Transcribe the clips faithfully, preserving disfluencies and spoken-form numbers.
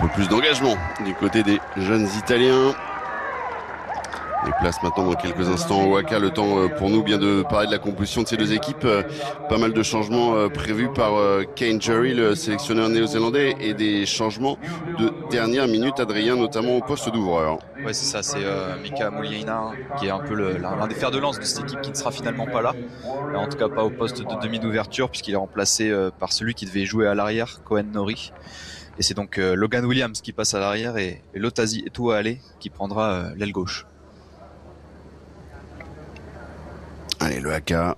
peu plus d'engagement du côté des jeunes Italiens. Les places maintenant dans quelques instants au Haka. Le temps pour nous bien de parler de la composition de ces deux équipes. Pas mal de changements prévus par Kane Jerry, le sélectionneur néo-zélandais, et des changements de dernière minute, Adrien, notamment au poste d'ouvreur. Ouais, c'est ça, c'est euh, Mika Mouliaina qui est un peu le, l'un des fers de lance de cette équipe qui ne sera finalement pas là. En tout cas pas au poste de demi d'ouverture puisqu'il est remplacé euh, par celui qui devait jouer à l'arrière, Cohen Nori. Et c'est donc euh, Logan Williams qui passe à l'arrière et, et Lotazi Etouale qui prendra euh, l'aile gauche. Allez, le Haka.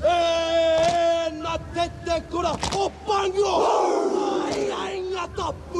Tette kura oppango ai ai ngata